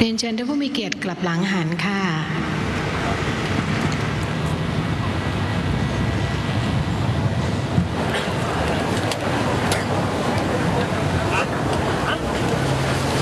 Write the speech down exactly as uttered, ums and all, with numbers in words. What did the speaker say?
เรียนเชิญท่านผู้มีเกียรติกลับหลังหันค่ะ